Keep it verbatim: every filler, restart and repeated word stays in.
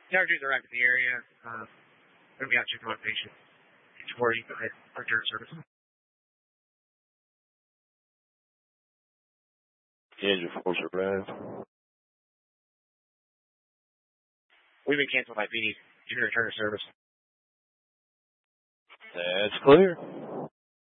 The R Js arrived at the area. Uh, going to be out checking on patients. It's where you can return service. Engine force arrived. We've been canceled by P D. You can return to service. That's clear.